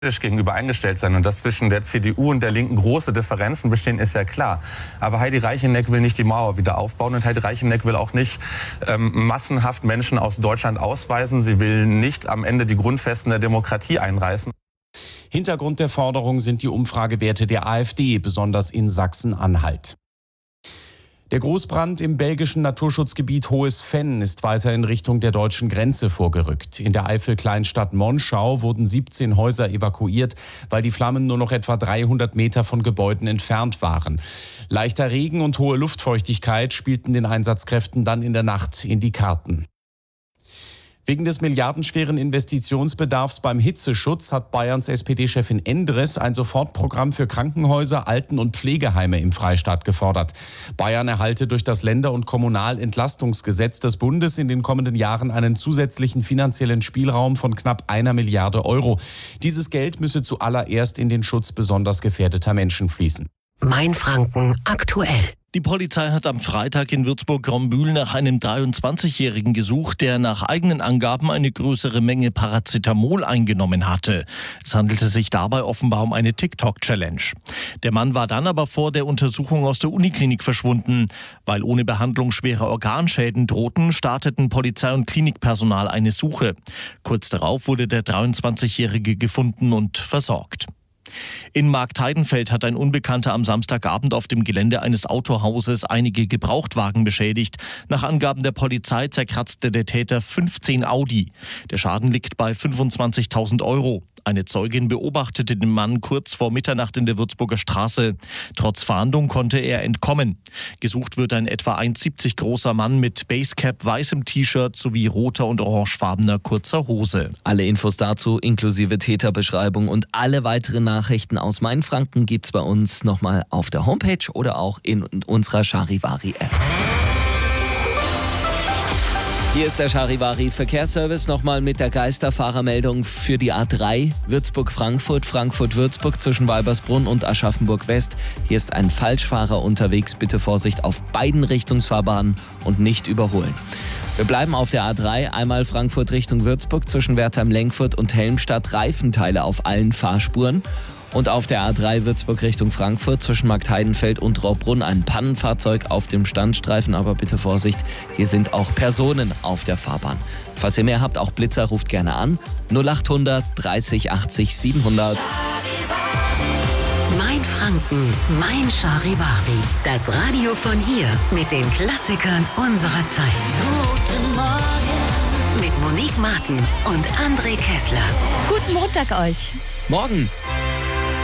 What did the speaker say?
gegenüber eingestellt sein. Und dass zwischen der CDU und der Linken große Differenzen bestehen, ist ja klar. Aber Heidi Reicheneck will nicht die Mauer wieder aufbauen und Heidi Reicheneck will auch nicht massenhaft Menschen aus Deutschland ausweisen. Sie will nicht am Ende die Grundfesten der Demokratie einreißen. Hintergrund der Forderung sind die Umfragewerte der AfD, besonders in Sachsen-Anhalt. Der Großbrand im belgischen Naturschutzgebiet Hohes Venn ist weiter in Richtung der deutschen Grenze vorgerückt. In der Eifel-Kleinstadt Monschau wurden 17 Häuser evakuiert, weil die Flammen nur noch etwa 300 Meter von Gebäuden entfernt waren. Leichter Regen und hohe Luftfeuchtigkeit spielten den Einsatzkräften dann in der Nacht in die Karten. Wegen des milliardenschweren Investitionsbedarfs beim Hitzeschutz hat Bayerns SPD-Chefin Endres ein Sofortprogramm für Krankenhäuser, Alten- und Pflegeheime im Freistaat gefordert. Bayern erhalte durch das Länder- und Kommunalentlastungsgesetz des Bundes in den kommenden Jahren einen zusätzlichen finanziellen Spielraum von knapp 1 Milliarde Euro. Dieses Geld müsse zuallererst in den Schutz besonders gefährdeter Menschen fließen. Mainfranken aktuell. Die Polizei hat am Freitag in Würzburg-Grombühl nach einem 23-Jährigen gesucht, der nach eigenen Angaben eine größere Menge Paracetamol eingenommen hatte. Es handelte sich dabei offenbar um eine TikTok-Challenge. Der Mann war dann aber vor der Untersuchung aus der Uniklinik verschwunden. Weil ohne Behandlung schwere Organschäden drohten, starteten Polizei und Klinikpersonal eine Suche. Kurz darauf wurde der 23-Jährige gefunden und versorgt. In Marktheidenfeld hat ein Unbekannter am Samstagabend auf dem Gelände eines Autohauses einige Gebrauchtwagen beschädigt. Nach Angaben der Polizei zerkratzte der Täter 15 Audi. Der Schaden liegt bei 25.000 Euro. Eine Zeugin beobachtete den Mann kurz vor Mitternacht in der Würzburger Straße. Trotz Fahndung konnte er entkommen. Gesucht wird ein etwa 1,70 großer Mann mit Basecap, weißem T-Shirt sowie roter und orangefarbener kurzer Hose. Alle Infos dazu inklusive Täterbeschreibung und alle weiteren Nachrichten aus Mainfranken gibt's bei uns nochmal auf der Homepage oder auch in unserer Charivari-App. Hier ist der Charivari Verkehrsservice nochmal mit der Geisterfahrermeldung für die A3 Würzburg-Frankfurt, Frankfurt-Würzburg zwischen Weibersbrunn und Aschaffenburg-West. Hier ist ein Falschfahrer unterwegs. Bitte Vorsicht auf beiden Richtungsfahrbahnen und nicht überholen. Wir bleiben auf der A3, einmal Frankfurt Richtung Würzburg zwischen Wertheim-Lenkfurt und Helmstadt, Reifenteile auf allen Fahrspuren. Und auf der A3 Würzburg Richtung Frankfurt zwischen Marktheidenfeld und Rohrbrunn ein Pannenfahrzeug auf dem Standstreifen. Aber bitte Vorsicht, hier sind auch Personen auf der Fahrbahn. Falls ihr mehr habt, auch Blitzer, ruft gerne an. 0800 30 80 700. Mainfranken, mein Charivari. Das Radio von hier mit den Klassikern unserer Zeit. Guten Morgen. Mit Monique Martin und André Kessler. Guten Montag euch. Morgen.